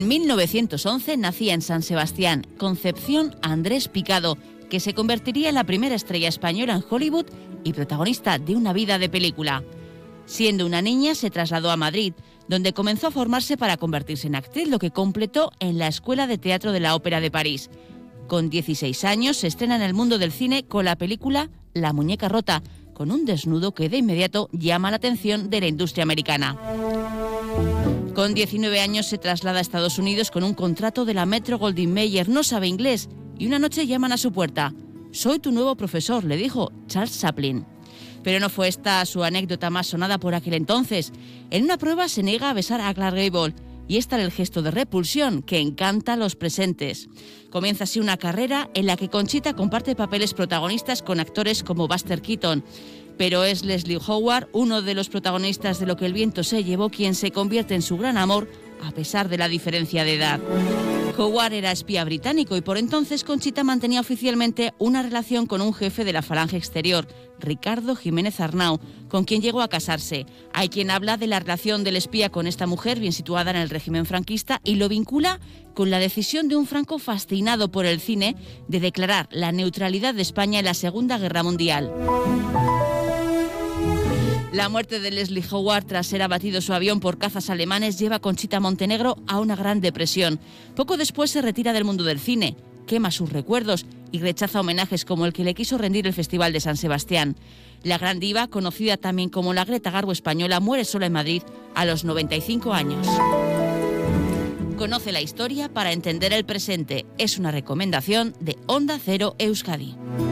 En 1911 nacía en San Sebastián Concepción Andrés Picado, que se convertiría en la primera estrella española en Hollywood y protagonista de una vida de película. Siendo una niña se trasladó a Madrid, donde comenzó a formarse para convertirse en actriz, lo que completó en la Escuela de Teatro de la Ópera de París. Con 16 años se estrena en el mundo del cine con la película La muñeca rota, con un desnudo que de inmediato llama la atención de la industria americana. Con 19 años se traslada a Estados Unidos con un contrato de la Metro-Goldwyn-Mayer. No sabe inglés y una noche llaman a su puerta. «Soy tu nuevo profesor», le dijo Charles Chaplin. Pero no fue esta su anécdota más sonada por aquel entonces. En una prueba se niega a besar a Clark Gable y es tal el gesto de repulsión que encanta a los presentes. Comienza así una carrera en la que Conchita comparte papeles protagonistas con actores como Buster Keaton. Pero es Leslie Howard, uno de los protagonistas de Lo que el viento se llevó, quien se convierte en su gran amor a pesar de la diferencia de edad. Howard era espía británico y por entonces Conchita mantenía oficialmente una relación con un jefe de la Falange Exterior, Ricardo Jiménez Arnau, con quien llegó a casarse. Hay quien habla de la relación del espía con esta mujer bien situada en el régimen franquista y lo vincula con la decisión de un Franco fascinado por el cine de declarar la neutralidad de España en la Segunda Guerra Mundial. La muerte de Leslie Howard tras ser abatido su avión por cazas alemanes lleva a Conchita Montenegro a una gran depresión. Poco después se retira del mundo del cine, quema sus recuerdos y rechaza homenajes como el que le quiso rendir el Festival de San Sebastián. La gran diva, conocida también como la Greta Garbo española, muere sola en Madrid a los 95 años. Conoce la historia para entender el presente. Es una recomendación de Onda Cero Euskadi.